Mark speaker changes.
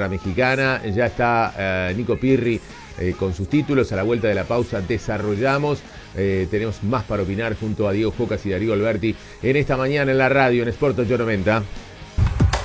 Speaker 1: Tierra Mexicana. Ya está Nico Pirri con sus títulos. A la vuelta de la pausa desarrollamos. Tenemos más para opinar junto a Diego Jocas y Darío Alberti en esta mañana en la radio en Sport 890.